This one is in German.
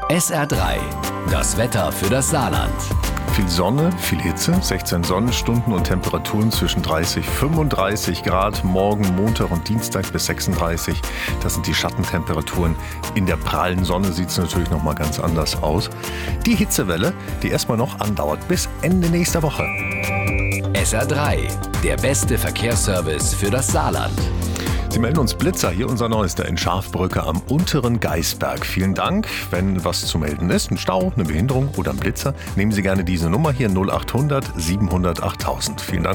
SR3, das Wetter für das Saarland. Viel Sonne, viel Hitze, 16 Sonnenstunden und Temperaturen zwischen 30, 35 Grad. Morgen, Montag und Dienstag bis 36. Das sind die Schattentemperaturen. In der prallen Sonne sieht es natürlich noch mal ganz anders aus. Die Hitzewelle, die erstmal noch andauert bis Ende nächster Woche. SR3, der beste Verkehrsservice für das Saarland. Sie melden uns Blitzer, hier unser Neuester in Schafbrücke am unteren Geisberg. Vielen Dank. Wenn was zu melden ist, ein Stau, eine Behinderung oder ein Blitzer, nehmen Sie gerne diese Nummer hier 0800 700 8000. Vielen Dank.